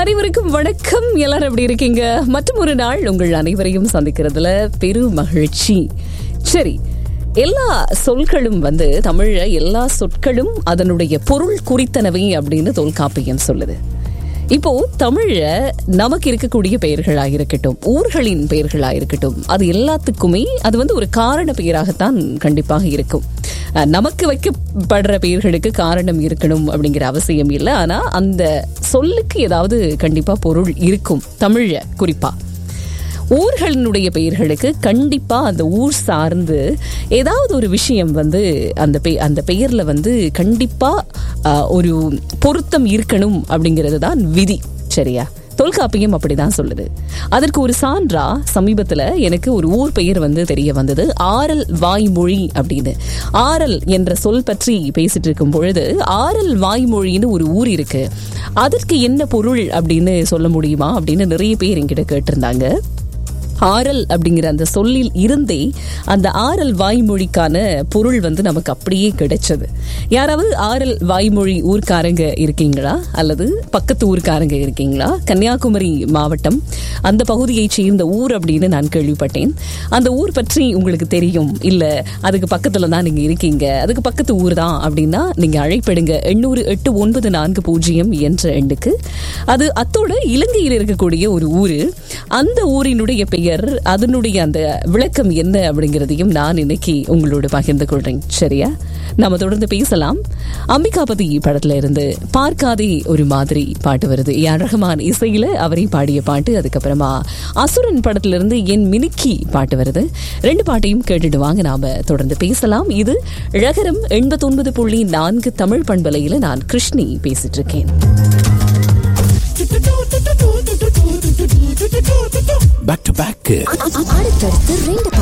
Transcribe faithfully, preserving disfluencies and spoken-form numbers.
அனைவருக்கும் வணக்கம். எல்லாரும் எப்படி இருக்கீங்க? மற்றும் ஒரு நாள் உங்கள் அனைவரையும் சந்திக்கிறதுல பெரும் மகிழ்ச்சி. சரி, எல்லா சொல்களும் வந்து தமிழ்ல எல்லா சொற்களும் அதனுடைய பொருள் குறித்தனவை அப்படின்னு தொல்காப்பியம் சொல்லுது. இப்போ தமிழ்ல நமக்கு இருக்கக்கூடிய பெயர்களாக இருக்கட்டும், ஊர்களின் பெயர்களாக இருக்கட்டும், அது எல்லாத்துக்குமே அது வந்து ஒரு காரண பெயராகத்தான் கண்டிப்பாக இருக்கும். நமக்கு வைக்கப்படுற பெயர்களுக்கு காரணம் இருக்கணும் அப்படிங்கிற அவசியம் இல்லை. ஆனா அந்த சொல்லுக்கு ஏதாவது கண்டிப்பா பொருள் இருக்கும். தமிழ்ல குறிப்பா ஊர்களினுடைய பெயர்களுக்கு கண்டிப்பா அந்த ஊர் சார்ந்து ஏதாவது ஒரு விஷயம் வந்து அந்த பெ அந்த பெயர்ல வந்து கண்டிப்பா ஒரு பொருத்தம் இருக்கணும் அப்படிங்கிறது தான் விதி. சரியா? தொல்காப்பியம் அப்படிதான் சொல்லுது. அதற்கு ஒரு சான்றா சமீபத்துல எனக்கு ஒரு ஊர் பெயர் வந்து தெரிய வந்தது. ஆரல் வாய்மொழி அப்படின்னு. ஆரல் என்ற சொல் பற்றி பேசிட்டு இருக்கும் பொழுது ஆரல் வாய்மொழின்னு ஒரு ஊர் இருக்கு, அதற்கு என்ன பொருள் அப்படின்னு சொல்ல முடியுமா அப்படின்னு நிறைய பேர் என்கிட்ட கேட்டிருந்தாங்க. ஆரல் அப்படிங்கிற அந்த சொல்லில் இருந்தே அந்த ஆரல் வாய்மொழிக்கான பொருள் வந்து நமக்கு அப்படியே கிடைச்சது. யாராவது ஆரல் வாய்மொழி ஊர்க்காரங்க இருக்கீங்களா? அல்லது பக்கத்து ஊர்க்காரங்க இருக்கீங்களா? கன்னியாகுமரி மாவட்டம் அந்த பகுதியை சேர்ந்த ஊர் அப்படின்னு நான் கேள்விப்பட்டேன். அந்த ஊர் பற்றி உங்களுக்கு தெரியும், இல்ல அதுக்கு பக்கத்துல தான் நீங்க இருக்கீங்க, அதுக்கு பக்கத்து ஊர் தான் அப்படின்னா நீங்க அழைப்படுங்க எண்ணூறு எட்டு ஒன்பது நான்கு பூஜ்ஜியம் என்ற எண்ணுக்கு. அது அத்தோட இலங்கையில் இருக்கக்கூடிய ஒரு ஊரு. அந்த ஊரினுடைய பெயர், அதனுடைய அந்த விளக்கம் என்ன அப்படிங்கிறதையும் நான் இன்னைக்கு உங்களோட பகிர்ந்து கொள்றேன். சரியா? நாம தொடர்ந்து பேசலாம். அம்பிகாபதி படத்துல இருந்து பார்க்காதே ஒரு மாதிரி பாட்டு வருது. ஏ ஆர் ரஹ்மான் இசையில அவரை பாடிய பாட்டு. அதுக்கப்புறமா அசுரன் படத்துல இருந்து என் மினுக்கி பாட்டு வருது. ரெண்டு பாட்டையும் கேட்டுட்டு வாங்க, நாம தொடர்ந்து பேசலாம். இது ழகரம் எண்பத்தி ஒன்பது புள்ளி நான்கு தமிழ் பண்பலையில நான் கிருஷ்ணி பேசிட்டு இருக்கேன். பேக் டு பேக் அடுத்தடுத்து ரெண்டு